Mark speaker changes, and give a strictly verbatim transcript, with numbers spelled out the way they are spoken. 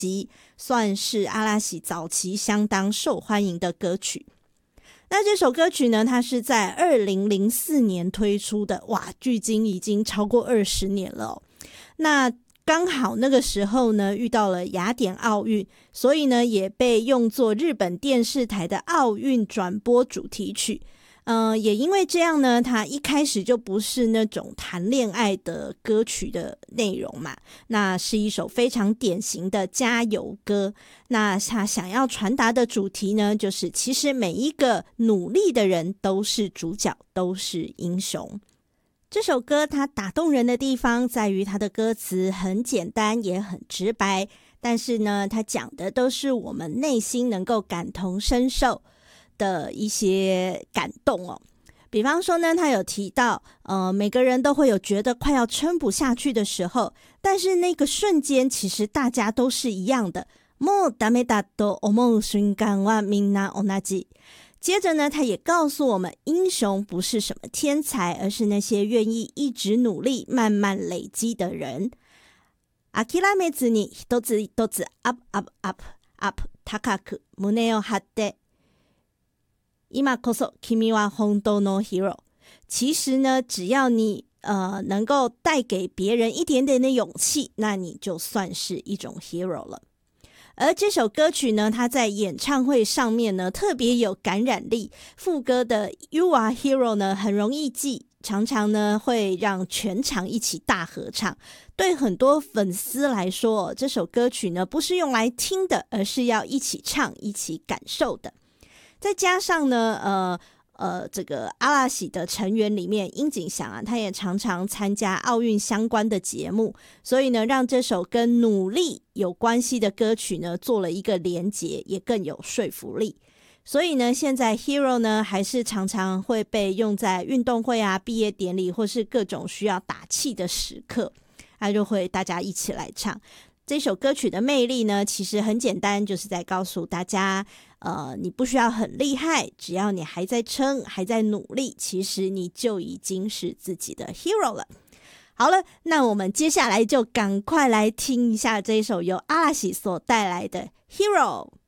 Speaker 1: 算是阿拉西早期相当受欢迎的歌曲。那这首歌曲呢，它是在二零零四年推出的，哇，距今已经超过二十年了哦。那刚好那个时候呢，遇到了雅典奥运，所以呢，也被用作日本电视台的奥运转播主题曲。嗯、呃，也因为这样呢，它一开始就不是那种谈恋爱的歌曲的内容嘛，那是一首非常典型的加油歌。那它想要传达的主题呢，就是其实每一个努力的人都是主角，都是英雄。这首歌它打动人的地方在于它的歌词很简单也很直白，但是呢，它讲的都是我们内心能够感同身受的一些感动哦。比方说呢，他有提到呃，每个人都会有觉得快要撑不下去的时候，但是那个瞬间其实大家都是一样的。もうダメだと思う瞬間はみんな同じ。接着呢，他也告訴我們，英雄不是什麼天才，而是那些願意一直努力慢慢累積的人。諦めずに一つ一つアップアップアップアップ高く胸を張って今こそ君は本当の hero。 其實呢，只要你呃能夠帶給別人一點點的勇氣，那你就算是一種 hero 了。而这首歌曲呢，它在演唱会上面呢特别有感染力，副歌的 You are hero 呢很容易记，常常呢会让全场一起大合唱。对很多粉丝来说，这首歌曲呢不是用来听的，而是要一起唱一起感受的。再加上呢呃呃，这个阿拉西的成员里面，樱井翔啊，他也常常参加奥运相关的节目，所以呢，让这首跟努力有关系的歌曲呢，做了一个连结，也更有说服力。所以呢，现在 Hero 呢，还是常常会被用在运动会啊、毕业典礼或是各种需要打气的时刻，他就会大家一起来唱。这首歌曲的魅力呢，其实很简单，就是在告诉大家呃，你不需要很厉害，只要你还在撑，还在努力，其实你就已经是自己的 hero 了。好了，那我们接下来就赶快来听一下这一首由阿拉西所带来的 Hero。